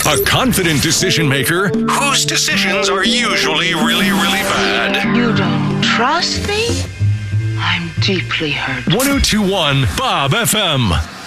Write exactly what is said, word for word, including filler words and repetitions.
A confident decision maker whose decisions are usually really, really bad. You don't trust me? I'm deeply hurt. ten twenty-one Bob F M.